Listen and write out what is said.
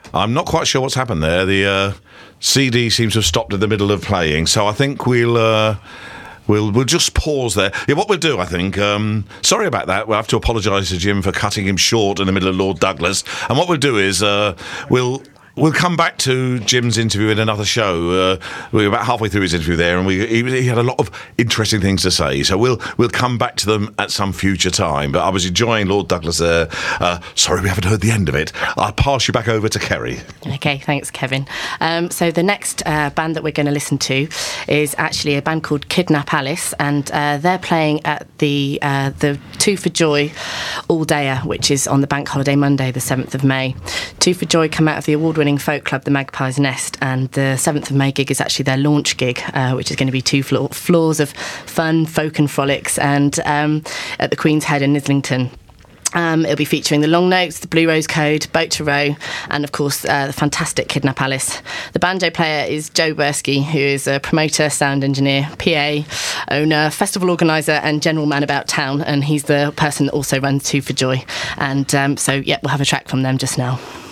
I'm not quite sure what's happened there. The CD seems to have stopped in the middle of playing, so I think we'll just pause there. Yeah, what we'll do, I think, sorry about that. We'll have to apologise to Jim for cutting him short in the middle of Lord Douglas. And what we'll do is we'll come back to Jim's interview in another show. We were about halfway through his interview there, and he had a lot of interesting things to say. So we'll come back to them at some future time. But I was enjoying Lord Douglas there. Sorry we haven't heard the end of it. I'll pass you back over to Kerry. Okay, thanks, Kevin. So the next band that we're going to listen to is actually a band called Kidnap Alice, and they're playing at the Two for Joy all-dayer, which is on the Bank Holiday Monday, the 7th of May. Two for Joy come out of the award-winning folk club, the Magpie's Nest, and the 7th of May gig is actually their launch gig, which is going to be 2 floors of fun, folk and frolics, and at the Queen's Head in Islington. It'll be featuring the Long Notes, the Blue Rose Code, Boat to Row, and of course the fantastic Kidnap Alice. The banjo player is Joe Bursky, who is a promoter, sound engineer, PA, owner, festival organiser and general man about town, and he's the person that also runs Two for Joy. And we'll have a track from them just now.